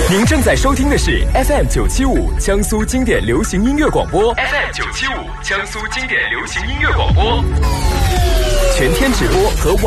您正在收听的是 FM975 江苏经典流行音乐广播 ，FM975 江苏经典流行音乐广播，全天直播和